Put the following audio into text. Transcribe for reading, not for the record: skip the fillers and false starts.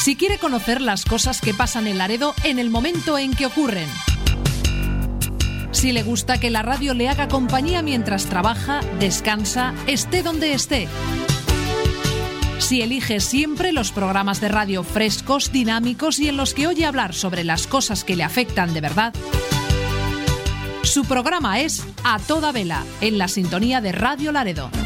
Si quiere conocer las cosas que pasan en Laredo en el momento en que ocurren. Si le gusta que la radio le haga compañía mientras trabaja, descansa, esté donde esté. Si elige siempre los programas de radio frescos, dinámicos y en los que oye hablar sobre las cosas que le afectan de verdad. Su programa es A Toda Vela, en la sintonía de Radio Laredo.